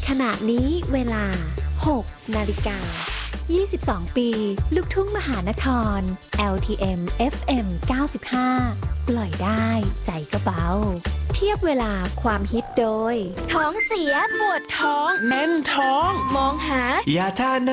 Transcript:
ขณะนี้เวลา 6 นาฬิกา 22 ปี ลูกทุ่งมหานคร LTM FM 95 ปล่อยได้ใจก็เบา เทียบเวลาความฮิตโดย ท้องเสียปวดท้องแน่นท้องมองหายาทาน